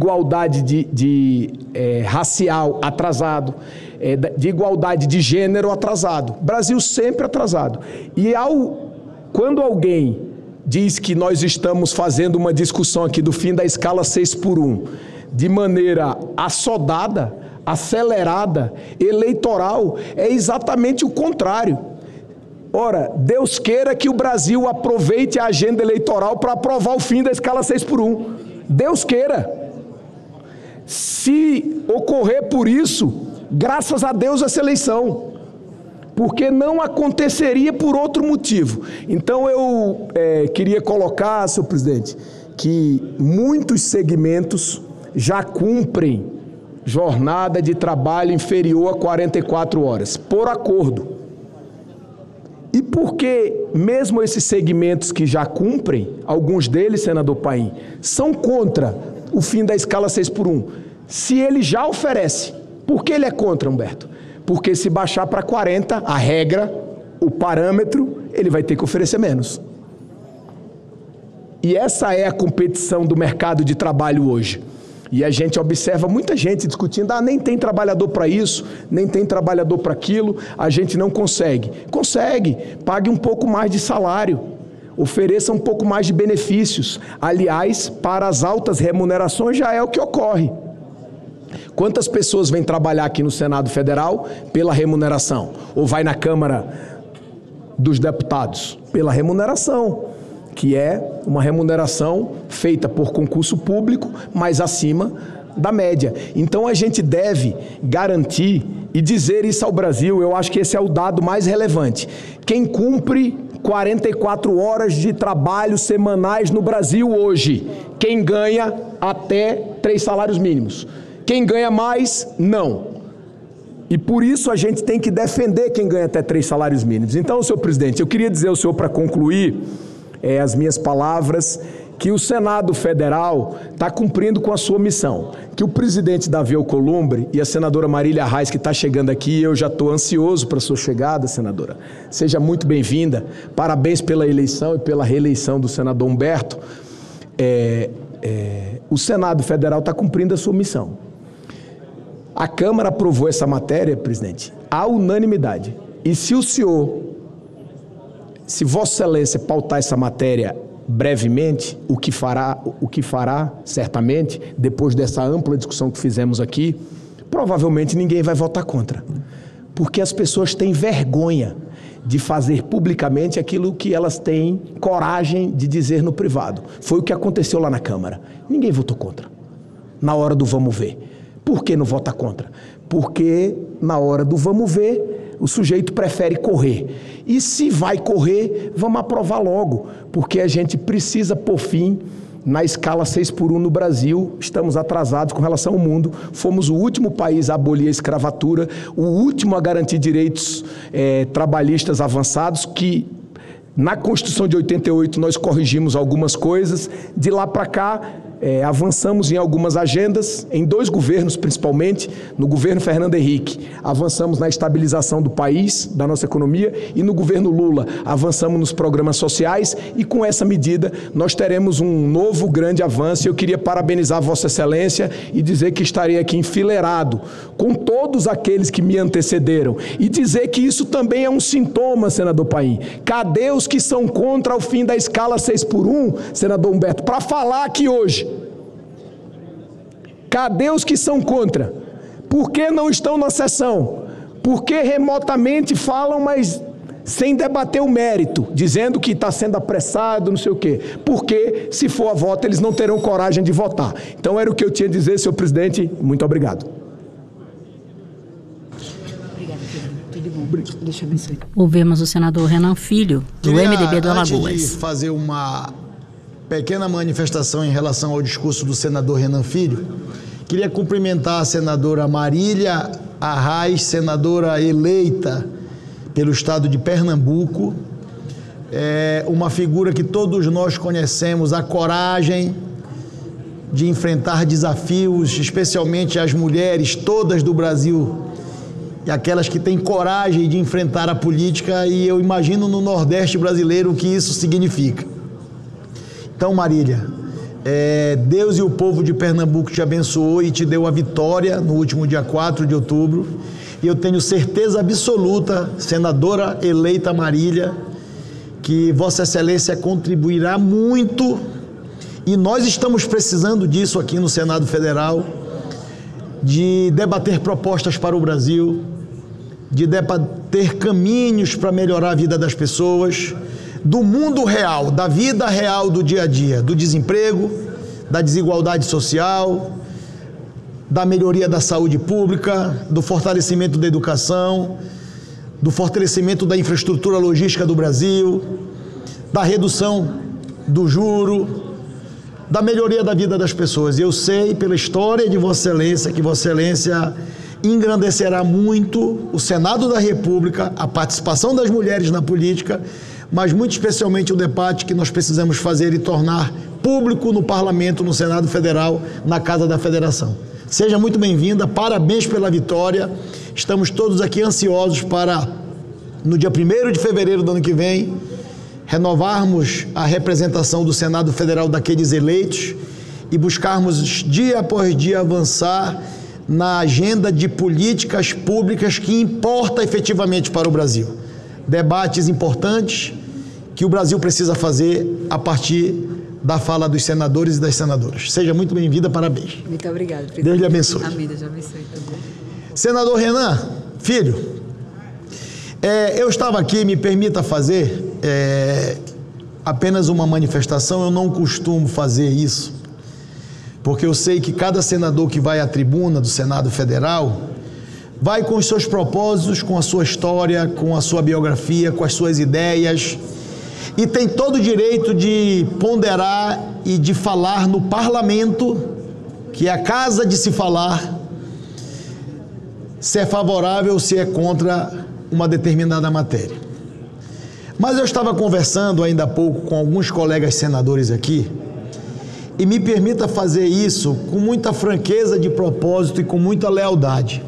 igualdade racial atrasado, de igualdade de gênero atrasado. Brasil sempre atrasado. E quando alguém diz que nós estamos fazendo uma discussão aqui do fim da escala 6x1 de maneira assodada, acelerada, eleitoral, é exatamente o contrário. Ora, Deus queira que o Brasil aproveite a agenda eleitoral para aprovar o fim da escala 6x1. Deus queira. Se ocorrer por isso, graças a Deus essa eleição, porque não aconteceria por outro motivo. Então eu queria colocar, senhor presidente, que muitos segmentos já cumprem jornada de trabalho inferior a 44 horas, por acordo. E porque mesmo esses segmentos que já cumprem, alguns deles, senador Paim, são contra o fim da escala 6x1, se ele já oferece, por que ele é contra, Humberto? Porque se baixar para 40, a regra, o parâmetro, ele vai ter que oferecer menos. E essa é a competição do mercado de trabalho hoje. E a gente observa muita gente discutindo, nem tem trabalhador para isso, nem tem trabalhador para aquilo, a gente não consegue. Consegue, pague um pouco mais de salário, ofereça um pouco mais de benefícios. Aliás, para as altas remunerações já é o que ocorre. Quantas pessoas vêm trabalhar aqui no Senado Federal pela remuneração? Ou vai na Câmara dos Deputados? Pela remuneração, que é uma remuneração feita por concurso público, mas acima da média. Então a gente deve garantir e dizer isso ao Brasil, eu acho que esse é o dado mais relevante. Quem cumpre 44 horas de trabalho semanais no Brasil hoje, quem ganha até 3 salários mínimos. Quem ganha mais, não. E por isso a gente tem que defender quem ganha até 3 salários mínimos. Então, senhor presidente, eu queria dizer ao senhor, para concluir as minhas palavras, que o Senado Federal está cumprindo com a sua missão, que o presidente Davi Alcolumbre e a senadora Marília Reis, que está chegando aqui, eu já estou ansioso para a sua chegada, senadora. Seja muito bem-vinda, parabéns pela eleição e pela reeleição do senador Humberto. O Senado Federal está cumprindo a sua missão. A Câmara aprovou essa matéria, presidente, à unanimidade. E se o senhor, se Vossa Excelência pautar essa matéria brevemente, o que fará certamente, depois dessa ampla discussão que fizemos aqui, provavelmente ninguém vai votar contra. Porque as pessoas têm vergonha de fazer publicamente aquilo que elas têm coragem de dizer no privado. Foi o que aconteceu lá na Câmara. Ninguém votou contra. Na hora do vamos ver. Por que não vota contra? Porque na hora do vamos ver, o sujeito prefere correr. E se vai correr, vamos aprovar logo, porque a gente precisa pôr fim na escala 6x1 no Brasil. Estamos atrasados com relação ao mundo. Fomos o último país a abolir a escravatura, o último a garantir direitos trabalhistas avançados, que na Constituição de 88 nós corrigimos algumas coisas. De lá para cá, avançamos em algumas agendas, em 2 governos principalmente, no governo Fernando Henrique, avançamos na estabilização do país, da nossa economia, e no governo Lula, avançamos nos programas sociais, e com essa medida nós teremos um novo grande avanço. Eu queria parabenizar Vossa Excelência e dizer que estarei aqui enfileirado com todos aqueles que me antecederam, e dizer que isso também é um sintoma, senador Paim. Cadê os que são contra o fim da escala 6x1, senador Humberto, para falar aqui hoje? Cadê os que são contra? Por que não estão na sessão? Por que remotamente falam, mas sem debater o mérito, dizendo que está sendo apressado, não sei o quê? Porque, se for a voto, eles não terão coragem de votar. Então, era o que eu tinha a dizer, senhor presidente. Muito obrigado. Obrigada, tudo bom. Deixa eu abençoar. Ouvimos o senador Renan Filho, do MDB do Alagoas. Antes de fazer uma pequena manifestação em relação ao discurso do senador Renan Filho, queria cumprimentar a senadora Marília Reis, senadora eleita pelo estado de Pernambuco, uma figura que todos nós conhecemos, a coragem de enfrentar desafios, especialmente as mulheres todas do Brasil, e aquelas que têm coragem de enfrentar a política, e eu imagino no Nordeste brasileiro o que isso significa. Então, Marília, Deus e o povo de Pernambuco te abençoou e te deu a vitória no último dia 4 de outubro. E eu tenho certeza absoluta, senadora eleita Marília, que Vossa Excelência contribuirá muito, e nós estamos precisando disso aqui no Senado Federal, de debater propostas para o Brasil, de debater caminhos para melhorar a vida das pessoas, do mundo real, da vida real do dia a dia, do desemprego, da desigualdade social, da melhoria da saúde pública, do fortalecimento da educação, do fortalecimento da infraestrutura logística do Brasil, da redução do juro, da melhoria da vida das pessoas. E eu sei, pela história de Vossa Excelência, que Vossa Excelência engrandecerá muito o Senado da República, a participação das mulheres na política, mas muito especialmente o debate que nós precisamos fazer e tornar público no Parlamento, no Senado Federal, na Casa da Federação. Seja muito bem-vinda, parabéns pela vitória. Estamos todos aqui ansiosos para, no dia 1º de fevereiro do ano que vem, renovarmos a representação do Senado Federal daqueles eleitos e buscarmos dia após dia avançar na agenda de políticas públicas que importa efetivamente para o Brasil. Debates importantes que o Brasil precisa fazer a partir da fala dos senadores e das senadoras. Seja muito bem-vinda, parabéns. Muito obrigada, presidente. Deus lhe abençoe. Amém, Deus lhe abençoe também. Senador Renan, filho, eu estava aqui, me permita fazer apenas uma manifestação. Eu não costumo fazer isso, porque eu sei que cada senador que vai à tribuna do Senado Federal vai com os seus propósitos, com a sua história, com a sua biografia, com as suas ideias, e tem todo o direito de ponderar e de falar no parlamento, que é a casa de se falar, se é favorável ou se é contra uma determinada matéria. Mas eu estava conversando ainda há pouco com alguns colegas senadores aqui, e me permita fazer isso com muita franqueza de propósito e com muita lealdade.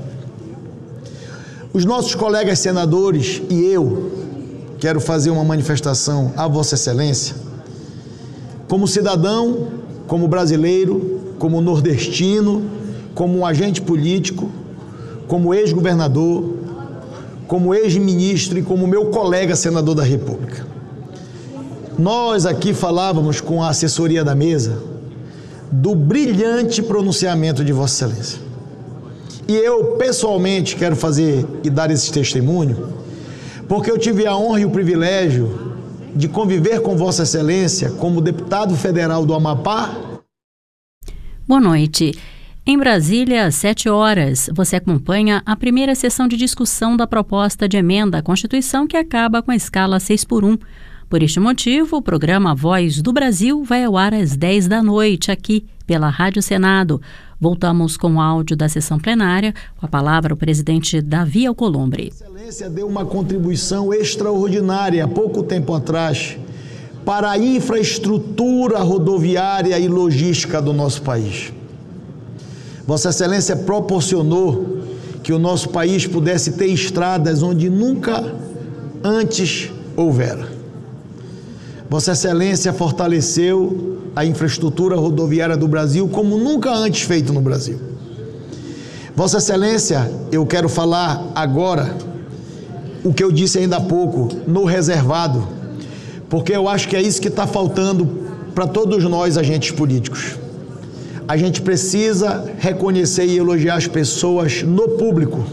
Os nossos colegas senadores e eu quero fazer uma manifestação a Vossa Excelência, como cidadão, como brasileiro, como nordestino, como um agente político, como ex-governador, como ex-ministro e como meu colega senador da República. Nós aqui falávamos com a assessoria da mesa do brilhante pronunciamento de Vossa Excelência. E eu, pessoalmente, quero fazer e dar esse testemunho, porque eu tive a honra e o privilégio de conviver com Vossa Excelência como deputado federal do Amapá. Boa noite. Em Brasília, às 7 horas, você acompanha a primeira sessão de discussão da proposta de emenda à Constituição que acaba com a escala 6x1. Por este motivo, o programa Voz do Brasil vai ao ar às 10 da noite, aqui pela Rádio Senado. Voltamos com o áudio da sessão plenária, com a palavra o presidente Davi Alcolumbre. A Excelência deu uma contribuição extraordinária há pouco tempo atrás para a infraestrutura rodoviária e logística do nosso país. Vossa Excelência proporcionou que o nosso país pudesse ter estradas onde nunca antes houvera. Vossa Excelência fortaleceu a infraestrutura rodoviária do Brasil como nunca antes feito no Brasil. Vossa Excelência, eu quero falar agora o que eu disse ainda há pouco, no reservado, porque eu acho que é isso que está faltando para todos nós, agentes políticos. A gente precisa reconhecer e elogiar as pessoas no público.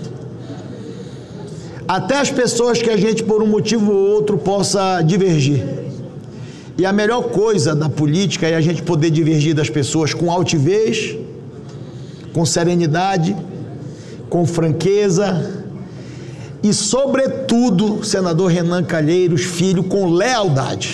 Até as pessoas que a gente, por um motivo ou outro, possa divergir. E a melhor coisa da política é a gente poder divergir das pessoas com altivez, com serenidade, com franqueza e, sobretudo, senador Renan Calheiros Filho, com lealdade.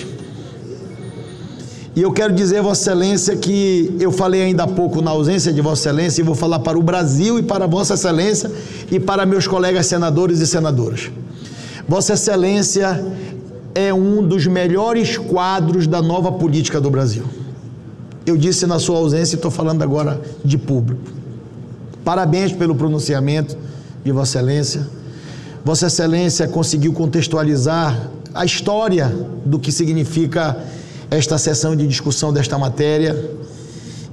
E eu quero dizer, Vossa Excelência, que eu falei ainda há pouco na ausência de Vossa Excelência e vou falar para o Brasil e para Vossa Excelência e para meus colegas senadores e senadoras. Vossa Excelência é um dos melhores quadros da nova política do Brasil. Eu disse na sua ausência e estou falando agora de público. Parabéns pelo pronunciamento de Vossa Excelência. Vossa Excelência conseguiu contextualizar a história do que significa esta sessão de discussão desta matéria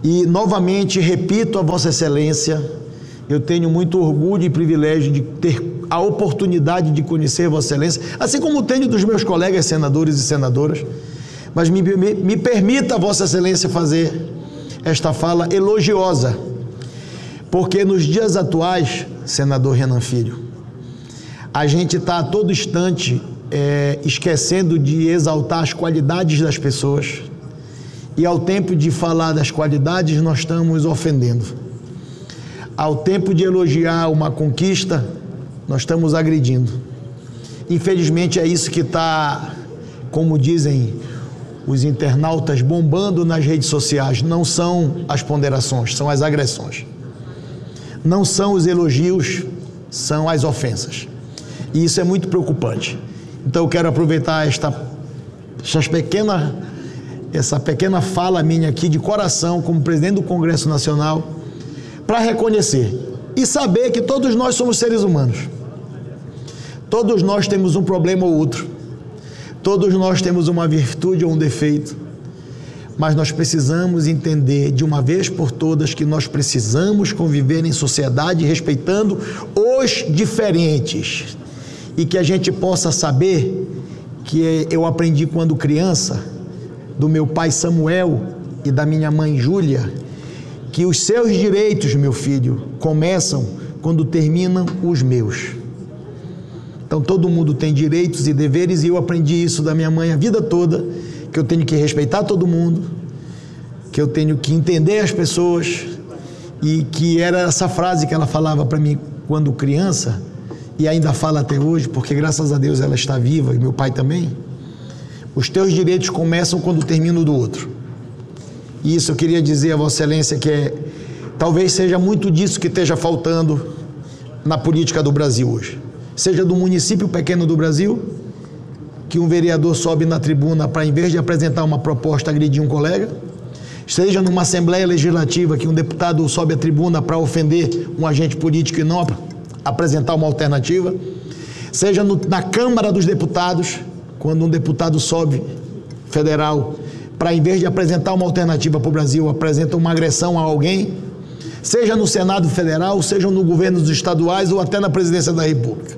E, novamente, repito a Vossa Excelência, eu tenho muito orgulho e privilégio de ter a oportunidade de conhecer Vossa Excelência, assim como tenho dos meus colegas senadores e senadoras, mas me permita, Vossa Excelência, fazer esta fala elogiosa, porque nos dias atuais, senador Renan Filho, a gente está a todo instante esquecendo de exaltar as qualidades das pessoas, e ao tempo de falar das qualidades, nós estamos ofendendo. Ao tempo de elogiar uma conquista, nós estamos agredindo. Infelizmente é isso que está, como dizem os internautas, bombando nas redes sociais. Não são as ponderações, são as agressões. Não são os elogios, são as ofensas. E isso é muito preocupante. Então eu quero aproveitar essa pequena fala minha aqui de coração, como presidente do Congresso Nacional, para reconhecer e saber que todos nós somos seres humanos. Todos nós temos um problema ou outro. Todos nós temos uma virtude ou um defeito. Mas nós precisamos entender de uma vez por todas que nós precisamos conviver em sociedade respeitando os diferentes. E que a gente possa saber que eu aprendi quando criança, do meu pai Samuel e da minha mãe Júlia, que os seus direitos, meu filho, começam quando terminam os meus. Então todo mundo tem direitos e deveres, e eu aprendi isso da minha mãe a vida toda, que eu tenho que respeitar todo mundo, que eu tenho que entender as pessoas, e que era essa frase que ela falava para mim quando criança, e ainda fala até hoje, porque graças a Deus ela está viva, e meu pai também. Os teus direitos começam quando termina o do outro. E isso eu queria dizer a Vossa Excelência, que talvez seja muito disso que esteja faltando na política do Brasil hoje. Seja do município pequeno do Brasil, que um vereador sobe na tribuna para, em vez de apresentar uma proposta, agredir um colega. Seja numa Assembleia Legislativa, que um deputado sobe à tribuna para ofender um agente político e não apresentar uma alternativa. Seja na Câmara dos Deputados, quando um deputado sobe, federal, para, em vez de apresentar uma alternativa para o Brasil, apresenta uma agressão a alguém. Seja no Senado Federal, seja no governo dos estaduais ou até na presidência da República.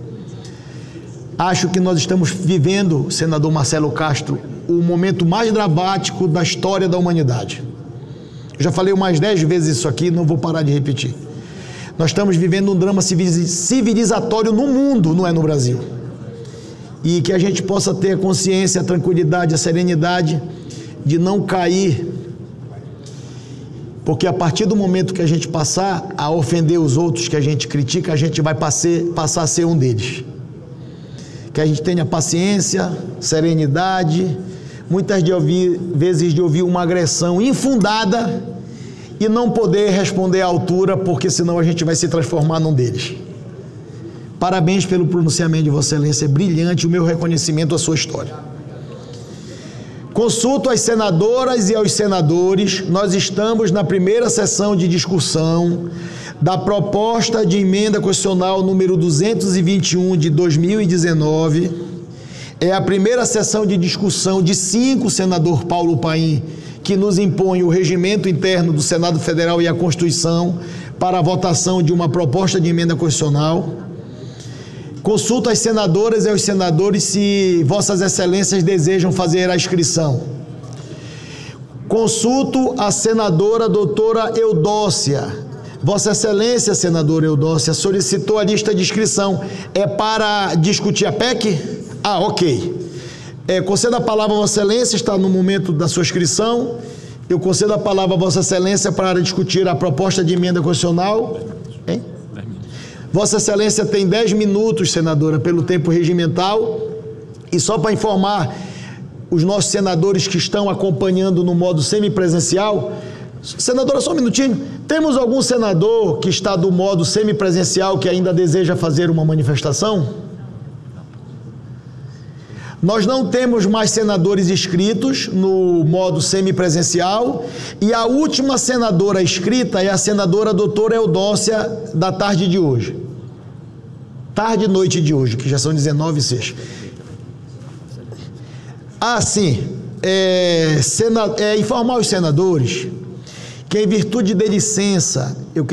Acho que nós estamos vivendo, senador Marcelo Castro, o momento mais dramático da história da humanidade. Eu já falei umas 10 vezes isso aqui, não vou parar de repetir. Nós estamos vivendo um drama civilizatório no mundo, não é no Brasil. E que a gente possa ter a consciência, a tranquilidade, a serenidade de não cair, porque a partir do momento que a gente passar a ofender os outros que a gente critica, a gente vai passar a ser um deles. Que a gente tenha paciência, serenidade, muitas vezes de ouvir uma agressão infundada e não poder responder à altura, porque senão a gente vai se transformar num deles. Parabéns pelo pronunciamento de Vossa Excelência, é brilhante o meu reconhecimento à sua história. Consulto às senadoras e aos senadores, nós estamos na primeira sessão de discussão da proposta de emenda constitucional número 221 de 2019. É a primeira sessão de discussão de 5, senador Paulo Paim, que nos impõe o regimento interno do Senado Federal e a Constituição para a votação de uma proposta de emenda constitucional. Consulto às senadoras e aos senadores se Vossas Excelências desejam fazer a inscrição. Consulto a senadora doutora Eudócia. Vossa Excelência, senadora Eudócia, solicitou a lista de inscrição. É para discutir a PEC? Ah, ok. Concedo a palavra a Vossa Excelência, está no momento da sua inscrição. Eu concedo a palavra a Vossa Excelência para discutir a proposta de emenda constitucional. Hein? Vossa Excelência tem 10 minutos, senadora, pelo tempo regimental. E só para informar os nossos senadores que estão acompanhando no modo semipresencial, senadora, só um minutinho, temos algum senador que está do modo semipresencial que ainda deseja fazer uma manifestação? Nós não temos mais senadores inscritos no modo semipresencial, e a última senadora inscrita é a senadora doutora Eudócia, da tarde de hoje. Tarde e noite de hoje, que já são 19h06. Sim, informar os senadores que em virtude de licença, eu